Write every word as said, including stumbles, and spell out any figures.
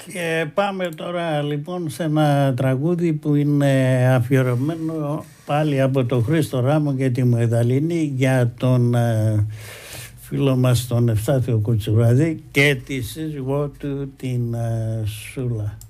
Και πάμε τώρα λοιπόν σε ένα τραγούδι που είναι αφιερωμένο πάλι από τον Χρήστο Ράμο και τη Μοεδαλίνη για τον ε, φίλο μας τον Ευστάθιο Κουτσουραδή και τη σύζυγό του την ε, Σούλα.